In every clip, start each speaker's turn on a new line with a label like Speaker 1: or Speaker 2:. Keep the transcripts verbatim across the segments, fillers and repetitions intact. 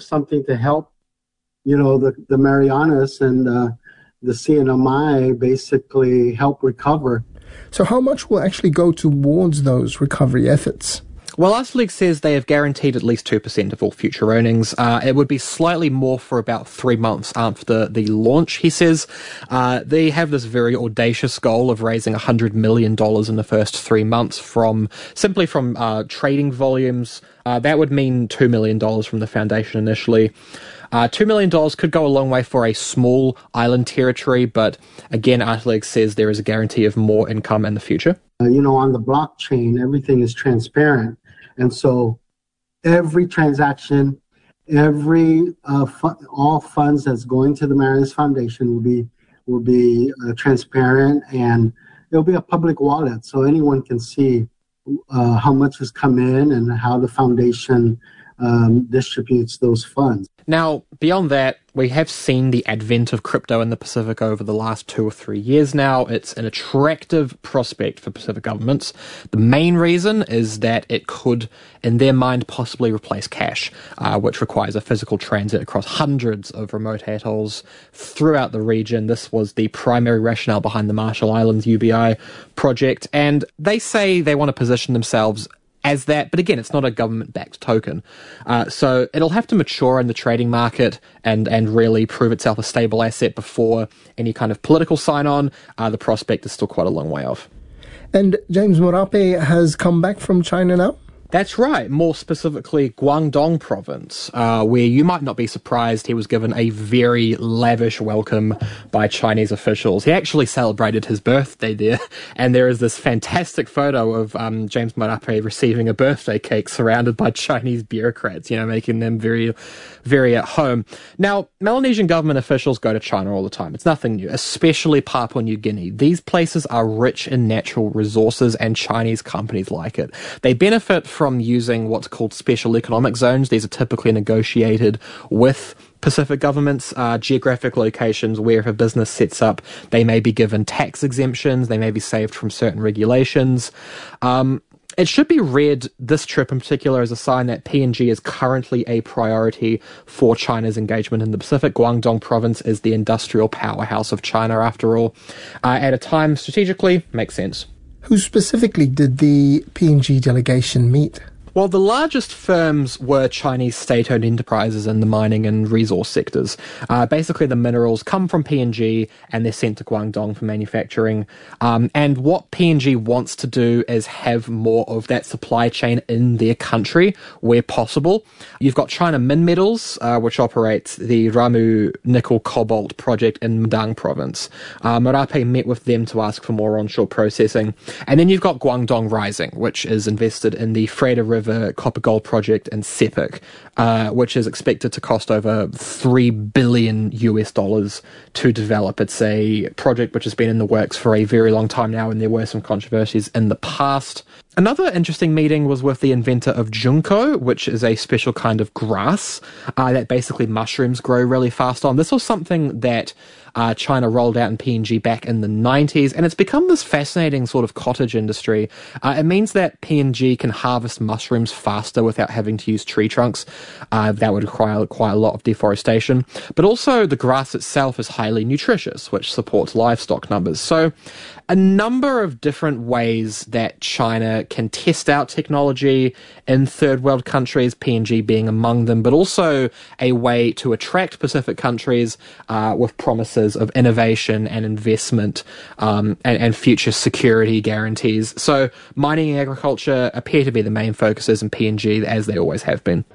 Speaker 1: something to help, you know, the, the Marianas and uh, the C N M I basically help recover.
Speaker 2: So how much will actually go towards those recovery efforts?
Speaker 3: Well, Aztec says they have guaranteed at least two percent of all future earnings. Uh, it would be slightly more for about three months after the launch, he says. Uh, they have this very audacious goal of raising one hundred million dollars in the first three months from simply from uh, trading volumes. Uh, that would mean two million dollars from the foundation initially. Uh, two million dollars could go a long way for a small island territory, but again, Aztec says there is a guarantee of more income in the future.
Speaker 1: Uh, you know, on the blockchain, everything is transparent. And so every transaction, every uh, fu- all funds that's going to the Marianas Foundation will be will be uh, transparent, and it'll be a public wallet, so anyone can see uh, how much has come in and how the foundation um, distributes those funds.
Speaker 3: Now, beyond that, we have seen the advent of crypto in the Pacific over the last two or three years now. It's an attractive prospect for Pacific governments. The main reason is that it could, in their mind, possibly replace cash, uh, which requires a physical transit across hundreds of remote atolls throughout the region. This was the primary rationale behind the Marshall Islands U B I project, and they say they want to position themselves as that, but again, it's not a government-backed token. Uh, so it'll have to mature in the trading market and, and really prove itself a stable asset before any kind of political sign-on. Uh, the prospect is still quite a long way off.
Speaker 2: And James Marape has come back from China now?
Speaker 3: That's right, more specifically Guangdong province, uh, where you might not be surprised he was given a very lavish welcome by Chinese officials. He actually celebrated his birthday there, and there is this fantastic photo of um, James Marape receiving a birthday cake surrounded by Chinese bureaucrats, you know, making them very, very at home. Now, Melanesian government officials go to China all the time. It's nothing new, especially Papua New Guinea. These places are rich in natural resources, and Chinese companies like it. They benefit from from using what's called special economic zones. These are typically negotiated with Pacific governments, uh, geographic locations where if a business sets up, they may be given tax exemptions, they may be saved from certain regulations. Um, it should be read, this trip in particular, as a sign that P N G is currently a priority for China's engagement in the Pacific. Guangdong province is the industrial powerhouse of China, after all. Uh, at a time, strategically, makes sense.
Speaker 2: Who specifically did the P N G delegation meet?
Speaker 3: Well, the largest firms were Chinese state-owned enterprises in the mining and resource sectors. Uh, basically, the minerals come from P N G and they're sent to Guangdong for manufacturing. Um, and what P N G wants to do is have more of that supply chain in their country where possible. You've got China Minmetals, uh, which operates the Ramu Nickel Cobalt project in Madang province. Uh, Marape met with them to ask for more onshore processing. And then you've got Guangdong Rising, which is invested in the Freda River Copper Gold project in Sepik, uh, which is expected to cost over three billion U S dollars to develop. It's a project which has been in the works for a very long time now, and there were some controversies in the past. Another interesting meeting was with the inventor of Junko, which is a special kind of grass uh, that basically mushrooms grow really fast on. This was something that Uh, China rolled out in P N G back in the nineties, and it's become this fascinating sort of cottage industry. Uh, it means that P N G can harvest mushrooms faster without having to use tree trunks. Uh, that would require quite a lot of deforestation. But also the grass itself is highly nutritious, which supports livestock numbers. So a number of different ways that China can test out technology in third world countries, P N G being among them, but also a way to attract Pacific countries uh, with promises of innovation and investment um, and, and future security guarantees. So mining and agriculture appear to be the main focuses in P N G, as they always have been.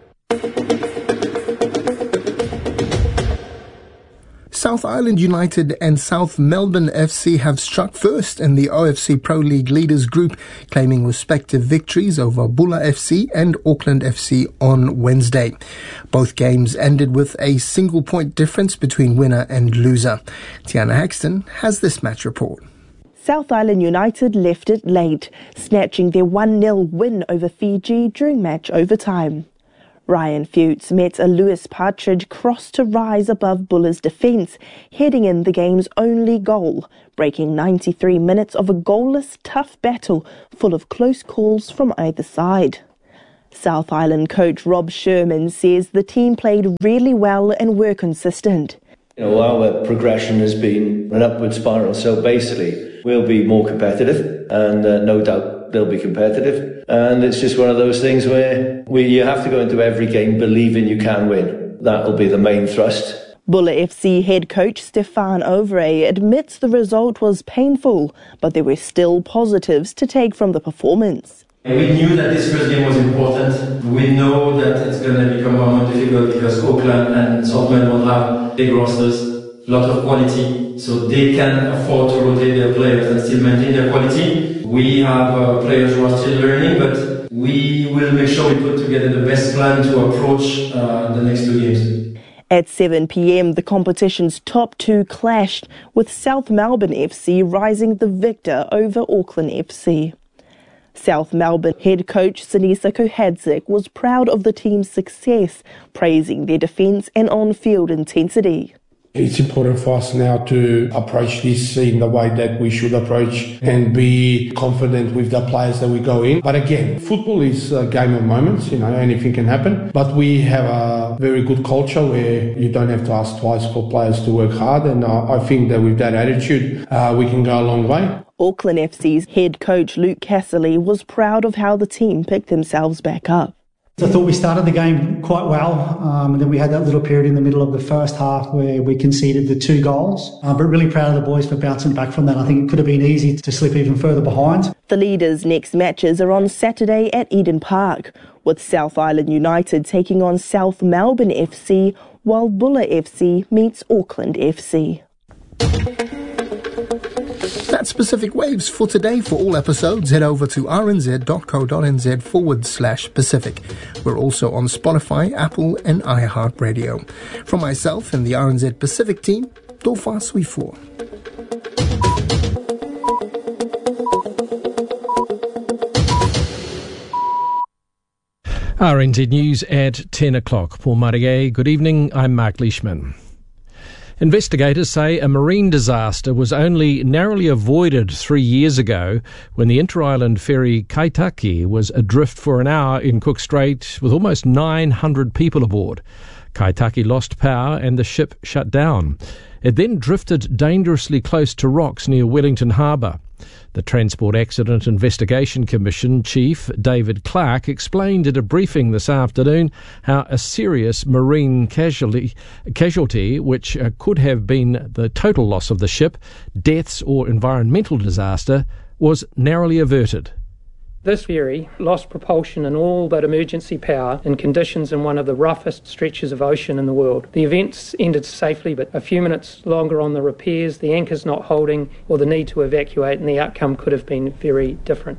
Speaker 2: South Island United and South Melbourne F C have struck first in the O F C Pro League Leaders Group, claiming respective victories over Bula F C and Auckland F C on Wednesday. Both games ended with a single point difference between winner and loser. Tiana Haxton has this match report.
Speaker 4: South Island United left it late, snatching their one nil win over Fiji during match overtime. Ryan Fuchs met a Lewis Partridge cross to rise above Bula's defence, heading in the game's only goal, breaking ninety-three minutes of a goalless, tough battle full of close calls from either side. South Island coach Rob Sherman says the team played really well and were consistent.
Speaker 5: You know, our progression has been an upward spiral, so basically we'll be more competitive, and uh, no doubt they'll be competitive. And it's just one of those things where we, you have to go into every game believing you can win. That'll be the main thrust.
Speaker 4: Buller F C head coach Stefan Ovray admits the result was painful, but there were still positives to take from the performance.
Speaker 6: We knew that this first game was important. We know that it's going to become more difficult because Auckland and South Melbourne have big rosters, a lot of quality, so they can afford to rotate their players and still maintain their quality. We have uh, players who are still learning, but we will make sure we put together the best plan to approach uh, the next two games.
Speaker 4: At seven p.m, the competition's top two clashed, with South Melbourne F C rising the victor over Auckland F C. South Melbourne head coach Sinisa Kohadzik was proud of the team's success, praising their defence and on-field intensity.
Speaker 7: It's important for us now to approach this in the way that we should approach and be confident with the players that we go in. But again, football is a game of moments, you know, anything can happen. But we have a very good culture where you don't have to ask twice for players to work hard. And I think that with that attitude, uh, we can go a long way.
Speaker 4: Auckland F C's head coach Luke Casserly was proud of how the team picked themselves back up.
Speaker 8: I thought we started the game quite well, um, and then we had that little period in the middle of the first half where we conceded the two goals. Uh, but really proud of the boys for bouncing back from that. I think it could have been easy to slip even further behind.
Speaker 4: The leaders' next matches are on Saturday at Eden Park, with South Island United taking on South Melbourne F C, while Buller F C meets Auckland F C.
Speaker 2: That's Pacific Waves for today. For all episodes, head over to rnz.co.nz forward slash Pacific. We're also on Spotify, Apple and iHeartRadio. From myself and the R N Z Pacific team, Tofa Swifo.
Speaker 9: R N Z News at ten o'clock. Paul Marier, good evening. I'm Mark Leishman. Investigators say a marine disaster was only narrowly avoided three years ago when the inter-island ferry Kaitaki was adrift for an hour in Cook Strait with almost nine hundred people aboard. Kaitaki lost power and the ship shut down. It then drifted dangerously close to rocks near Wellington Harbour. The Transport Accident Investigation Commission Chief David Clark explained at a briefing this afternoon how a serious marine casualty, casualty which uh, could have been the total loss of the ship, deaths or environmental disaster, was narrowly averted.
Speaker 10: This ferry lost propulsion and all but emergency power in conditions in one of the roughest stretches of ocean in the world. The events ended safely, but a few minutes longer on the repairs, the anchors not holding, or the need to evacuate, and the outcome could have been very different.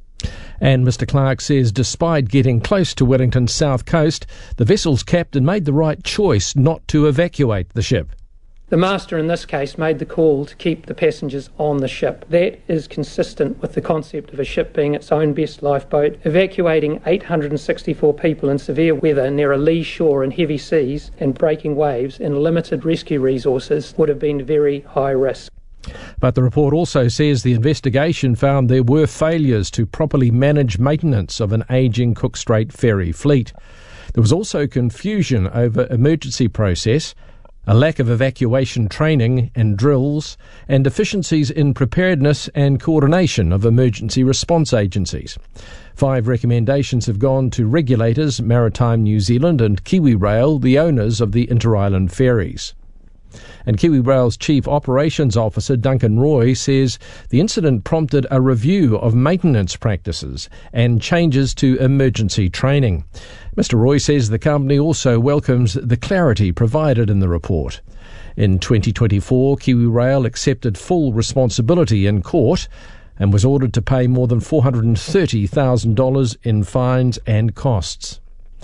Speaker 9: And Mister Clark says despite getting close to Wellington's south coast, the vessel's captain made the right choice not to evacuate the ship.
Speaker 10: The master in this case made the call to keep the passengers on the ship. That is consistent with the concept of a ship being its own best lifeboat. Evacuating eight hundred sixty-four people in severe weather near a lee shore in heavy seas and breaking waves and limited rescue resources would have been very high risk.
Speaker 9: But the report also says the investigation found there were failures to properly manage maintenance of an ageing Cook Strait ferry fleet. There was also confusion over emergency process, a lack of evacuation training and drills, and deficiencies in preparedness and coordination of emergency response agencies. Five recommendations have gone to regulators, Maritime New Zealand and KiwiRail, the owners of the inter-island ferries. And KiwiRail's Chief Operations Officer, Duncan Roy, says the incident prompted a review of maintenance practices and changes to emergency training. Mister Roy says the company also welcomes the clarity provided in the report. In twenty twenty-four, KiwiRail accepted full responsibility in court and was ordered to pay more than four hundred thirty thousand dollars in fines and costs.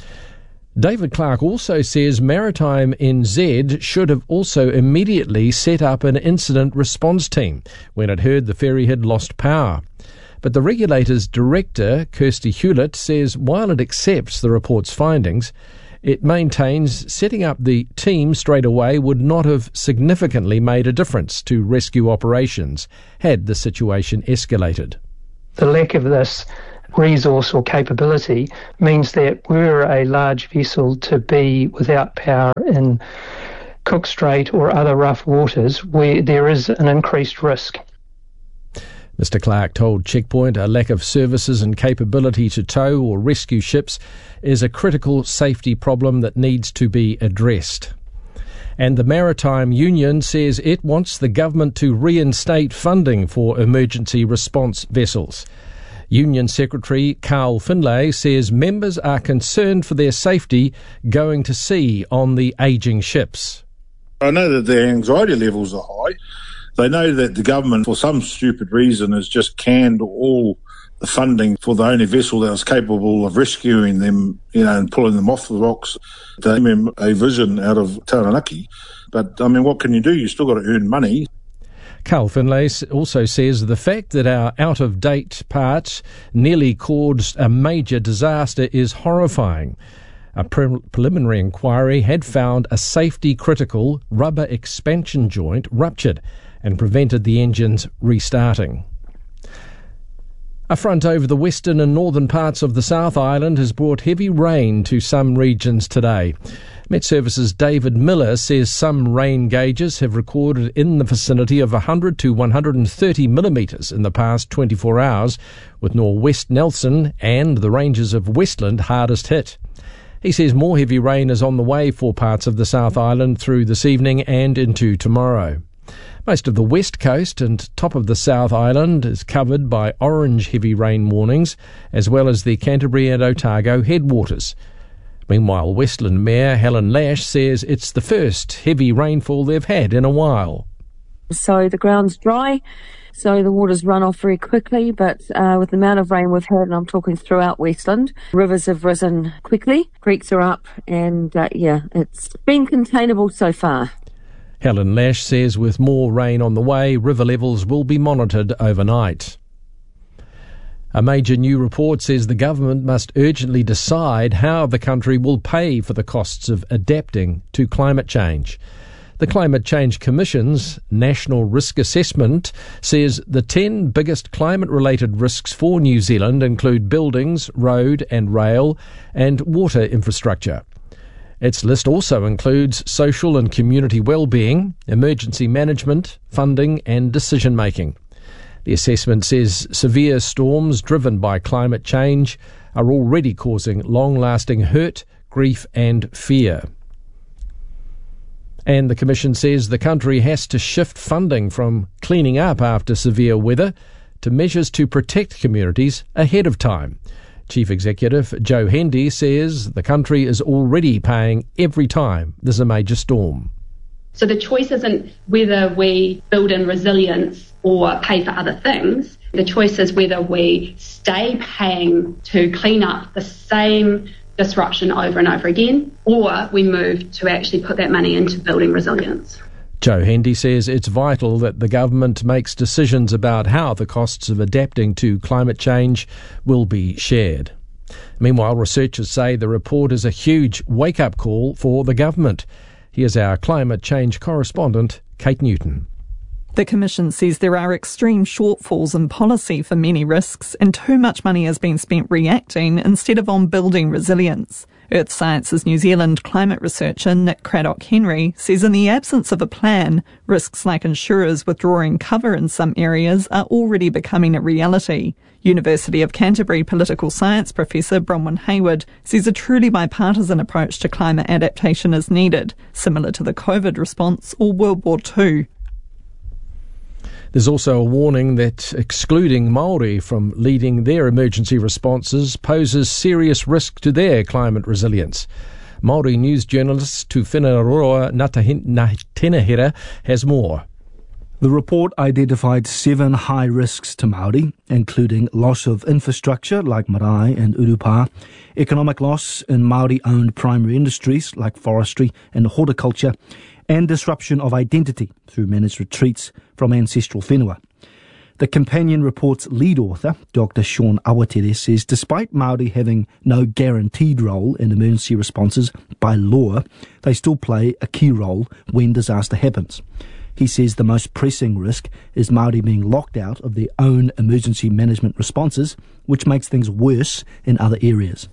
Speaker 9: David Clark also says Maritime N Z should have also immediately set up an incident response team when it heard the ferry had lost power. But the regulator's director, Kirsty Hewlett, says while it accepts the report's findings, it maintains setting up the team straight away would not have significantly made a difference to rescue operations had the situation escalated.
Speaker 10: The lack of this resource or capability means that we're a large vessel to be without power in Cook Strait or other rough waters where there is an increased risk.
Speaker 9: Mister Clark told Checkpoint a lack of services and capability to tow or rescue ships is a critical safety problem that needs to be addressed. And the Maritime Union says it wants the government to reinstate funding for emergency response vessels. Union Secretary Carl Finlay says members are concerned for their safety going to sea on the ageing ships.
Speaker 11: I know that their anxiety levels are high. They know that the government, for some stupid reason, has just canned all the funding for the only vessel that was capable of rescuing them, you know, and pulling them off the rocks, to M M A Vision out of Taranaki. But, I mean, what can you do? You've still got to earn money.
Speaker 9: Carl Finlay also says the fact that our out-of-date parts nearly caused a major disaster is horrifying. A pre- preliminary inquiry had found a safety-critical rubber expansion joint ruptured and prevented the engines restarting. A front over the western and northern parts of the South Island has brought heavy rain to some regions today. Met Services' David Miller says some rain gauges have recorded in the vicinity of one hundred to one hundred thirty millimetres in the past twenty-four hours, with Northwest Nelson and the ranges of Westland hardest hit. He says more heavy rain is on the way for parts of the South Island through this evening and into tomorrow. Most of the west coast and top of the South Island is covered by orange heavy rain warnings, as well as the Canterbury and Otago headwaters. Meanwhile, Westland Mayor Helen Lash says it's the first heavy rainfall they've had in a while.
Speaker 12: So the ground's dry, so the waters run off very quickly, but uh, with the amount of rain we've had, and I'm talking throughout Westland, rivers have risen quickly, creeks are up, and uh, yeah, it's been containable so far.
Speaker 9: Helen Lash says with more rain on the way, river levels will be monitored overnight. A major new report says the government must urgently decide how the country will pay for the costs of adapting to climate change. The Climate Change Commission's National Risk Assessment says the ten biggest climate-related risks for New Zealand include buildings, road and rail, and water infrastructure. Its list also includes social and community well-being, emergency management, funding and decision-making. The assessment says severe storms driven by climate change are already causing long-lasting hurt, grief and fear. And the Commission says the country has to shift funding from cleaning up after severe weather to measures to protect communities ahead of time. Chief Executive Joe Hendy says the country is already paying every time there's a major storm.
Speaker 13: So the choice isn't whether we build in resilience or pay for other things. The choice is whether we stay paying to clean up the same disruption over and over again, or we move to actually put that money into building resilience.
Speaker 9: Joe Hendy says it's vital that the government makes decisions about how the costs of adapting to climate change will be shared. Meanwhile, researchers say the report is a huge wake-up call for the government. Here's our climate change correspondent, Kate Newton.
Speaker 14: The Commission says there are extreme shortfalls in policy for many risks and too much money has been spent reacting instead of on building resilience. Earth Sciences New Zealand climate researcher Nick Craddock-Henry says in the absence of a plan, risks like insurers withdrawing cover in some areas are already becoming a reality. University of Canterbury political science professor Bronwyn Hayward says a truly bipartisan approach to climate adaptation is needed, similar to the COVID response or World War Two.
Speaker 9: There's also a warning that excluding Māori from leading their emergency responses poses serious risk to their climate resilience. Māori news journalist Tuwhinaroa Ngatenahira has more.
Speaker 15: The report identified seven high risks to Māori, including loss of infrastructure like marae and urupa, economic loss in Māori-owned primary industries like forestry and horticulture, and disruption of identity through managed retreats from ancestral whenua. The companion report's lead author, Doctor Sean Awatere, says despite Māori having no guaranteed role in emergency responses by law, they still play a key role when disaster happens. He says the most pressing risk is Māori being locked out of their own emergency management responses, which makes things worse in other areas.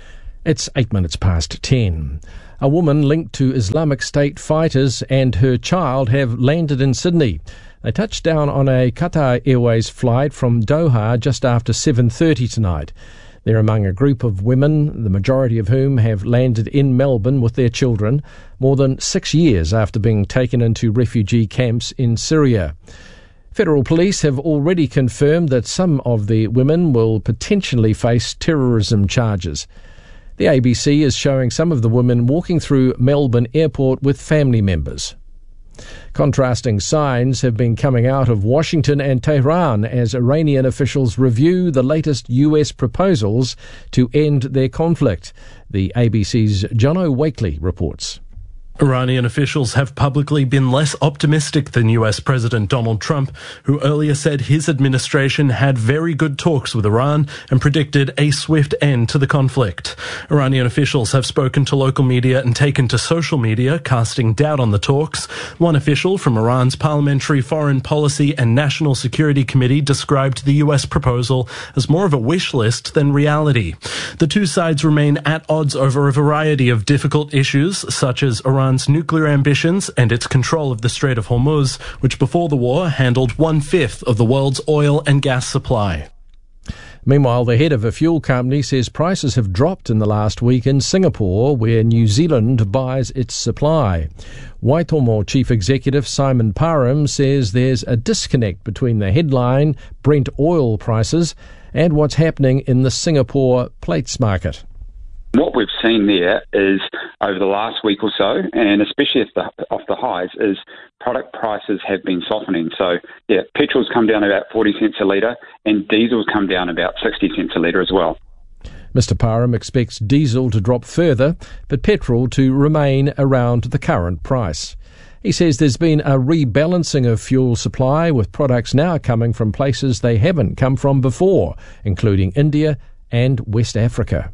Speaker 9: It's eight minutes past ten. A woman linked to Islamic State fighters and her child have landed in Sydney. They touched down on a Qatar Airways flight from Doha just after seven thirty tonight. They're among a group of women, the majority of whom have landed in Melbourne with their children, more than six years after being taken into refugee camps in Syria. Federal police have already confirmed that some of the women will potentially face terrorism charges. The A B C is showing some of the women walking through Melbourne Airport with family members. Contrasting signs have been coming out of Washington and Tehran as Iranian officials review the latest U S proposals to end their conflict. The A B C's Jono Wakely reports.
Speaker 16: Iranian officials have publicly been less optimistic than U S President Donald Trump, who earlier said his administration had very good talks with Iran and predicted a swift end to the conflict. Iranian officials have spoken to local media and taken to social media, casting doubt on the talks. One official from Iran's Parliamentary Foreign Policy and National Security Committee described the U S proposal as more of a wish list than reality. The two sides remain at odds over a variety of difficult issues, such as Iran's nuclear ambitions and its control of the Strait of Hormuz, which before the war handled one-fifth of the world's oil and gas supply.
Speaker 9: Meanwhile, the head of a fuel company says prices have dropped in the last week in Singapore, where New Zealand buys its supply. Waitomo Chief Executive Simon Parham says there's a disconnect between the headline Brent oil prices and what's happening in the Singapore plates market.
Speaker 17: What we've seen there is, over the last week or so, and especially off the, off the highs, is product prices have been softening. So, yeah, petrol's come down about forty cents a litre, and diesel's come down about sixty cents a litre as well.
Speaker 9: Mister Parham expects diesel to drop further, but petrol to remain around the current price. He says there's been a rebalancing of fuel supply, with products now coming from places they haven't come from before, including India and West Africa.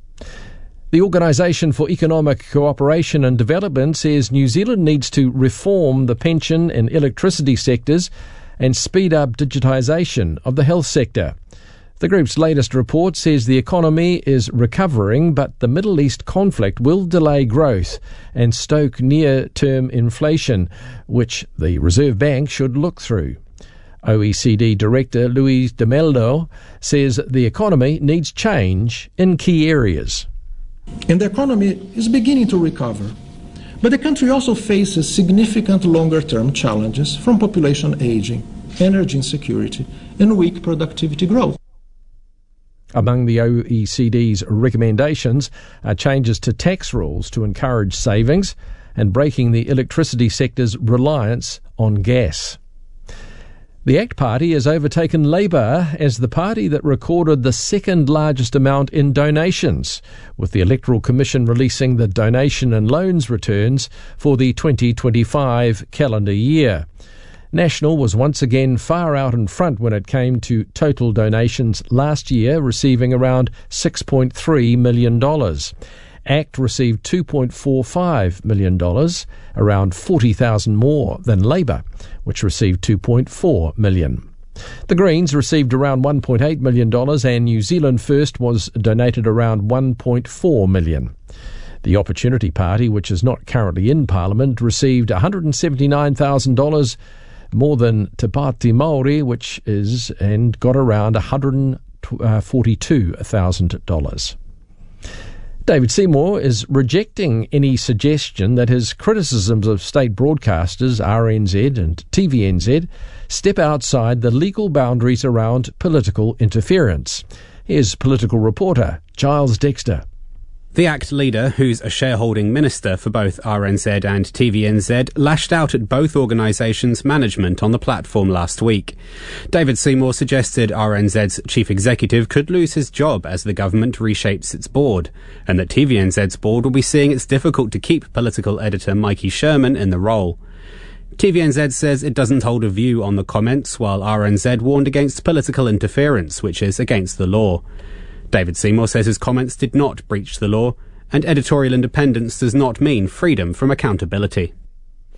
Speaker 9: The Organisation for Economic Cooperation and Development says New Zealand needs to reform the pension and electricity sectors and speed up digitisation of the health sector. The group's latest report says the economy is recovering, but the Middle East conflict will delay growth and stoke near-term inflation, which the Reserve Bank should look through. O E C D Director Luis de Mello says the economy needs change in key areas.
Speaker 18: And the economy is beginning to recover. But the country also faces significant longer-term challenges from population aging, energy insecurity, and weak productivity growth.
Speaker 9: Among the O E C D's recommendations are changes to tax rules to encourage savings and breaking the electricity sector's reliance on gas. The ACT Party has overtaken Labour as the party that recorded the second largest amount in donations, with the Electoral Commission releasing the donation and loans returns for the twenty twenty-five calendar year. National was once again far out in front when it came to total donations last year, receiving around six point three million dollars. ACT received two point four five million dollars, around forty thousand more than Labour, which received two point four million dollars. The Greens received around one point eight million dollars, and New Zealand First was donated around one point four million dollars. The Opportunity Party, which is not currently in Parliament, received one hundred seventy-nine thousand dollars, more than Te Pāti Māori, which is, and got around one hundred forty-two thousand dollars. David Seymour is rejecting any suggestion that his criticisms of state broadcasters R N Z and T V N Z step outside the legal boundaries around political interference. Here's political reporter Giles Dexter.
Speaker 19: The ACT leader, who's a shareholding minister for both R N Z and T V N Z, lashed out at both organisations' management on the platform last week. David Seymour suggested R N Z's chief executive could lose his job as the government reshapes its board, and that T V N Z's board will be seeing it's difficult to keep political editor Mikey Sherman in the role. T V N Z says it doesn't hold a view on the comments, while R N Z warned against political interference, which is against the law. David Seymour says his comments did not breach the law, and editorial independence does not mean freedom from accountability.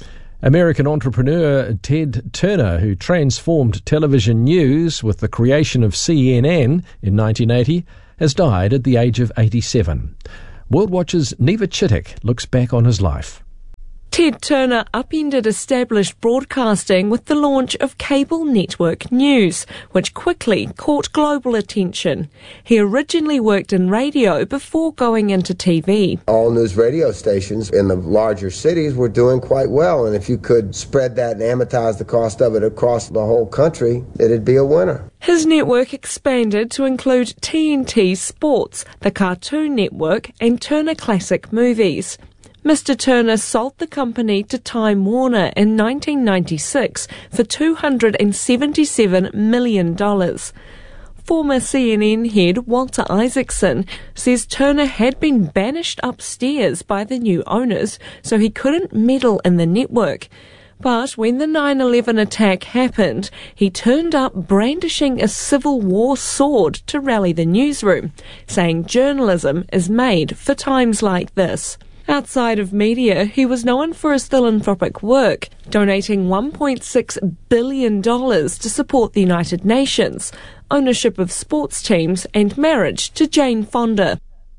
Speaker 9: American entrepreneur Ted Turner, who transformed television news with the creation of C N N in nineteen eighty, has died at the age of eighty-seven. World Watch's Neva Chittick looks back on his life.
Speaker 20: Ted Turner upended established broadcasting with the launch of cable network news, which quickly caught global attention. He originally worked in radio before going into T V.
Speaker 21: All news radio stations in the larger cities were doing quite well, and if you could spread that and amortize the cost of it across the whole country, it'd be a winner.
Speaker 20: His network expanded to include T N T Sports, the Cartoon Network, and Turner Classic Movies. Mister Turner sold the company to Time Warner in nineteen ninety-six for two hundred seventy-seven million dollars. Former C N N head Walter Isaacson says Turner had been banished upstairs by the new owners, so he couldn't meddle in the network. But when the nine eleven attack happened, he turned up brandishing a Civil War sword to rally the newsroom, saying journalism is made for times like this. Outside of media, he was known for his philanthropic work, donating one point six billion dollars to support the United Nations, ownership of sports teams and marriage to Jane Fonda.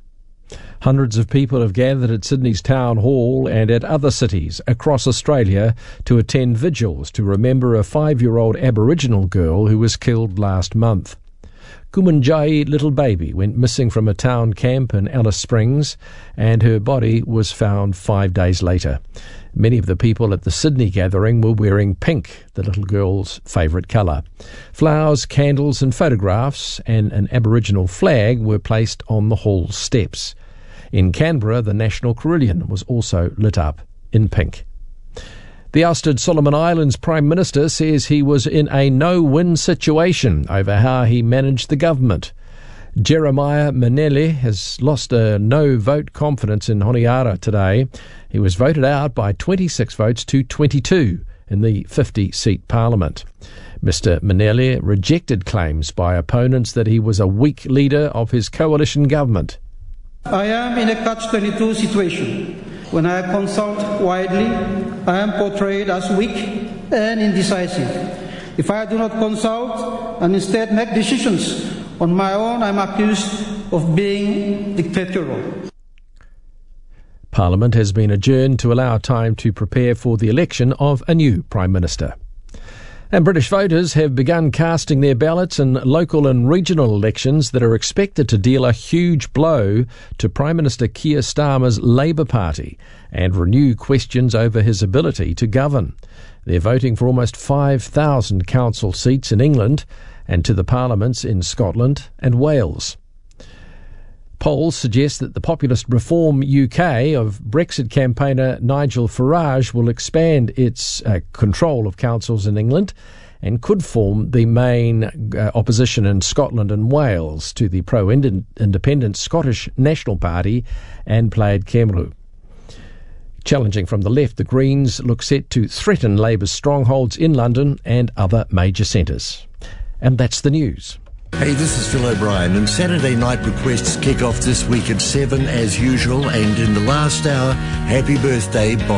Speaker 9: Hundreds of people have gathered at Sydney's Town Hall and at other cities across Australia to attend vigils to remember a five-year-old Aboriginal girl who was killed last month. Kumanjai Little Baby went missing from a town camp in Alice Springs, and her body was found five days later. Many of the people at the Sydney gathering were wearing pink, the little girl's favourite colour. Flowers, candles and photographs and an Aboriginal flag were placed on the hall steps. In Canberra, the National Carillon was also lit up in pink. The ousted Solomon Islands Prime Minister says he was in a no-win situation over how he managed the government. Jeremiah Manele has lost a no-vote confidence in Honiara today. He was voted out by twenty-six votes to twenty-two in the fifty-seat parliament. Mister Manele rejected claims by opponents that he was a weak leader of his coalition government.
Speaker 22: I am in a catch twenty-two situation. When I consult widely, I am portrayed as weak and indecisive. If I do not consult and instead make decisions on my own, I am accused of being dictatorial.
Speaker 9: Parliament has been adjourned to allow time to prepare for the election of a new Prime Minister. And British voters have begun casting their ballots in local and regional elections that are expected to deal a huge blow to Prime Minister Keir Starmer's Labour Party and renew questions over his ability to govern. They're voting for almost five thousand council seats in England and to the parliaments in Scotland and Wales. Polls suggest that the populist Reform U K of Brexit campaigner Nigel Farage will expand its uh, control of councils in England and could form the main uh, opposition in Scotland and Wales to the pro-independent Scottish National Party and Plaid Cymru. Challenging from the left, the Greens look set to threaten Labour's strongholds in London and other major centres. And that's the news.
Speaker 23: Hey, this is Phil O'Brien, and Saturday night requests kick off this week at seven as usual, and in the last hour, happy birthday, Bob.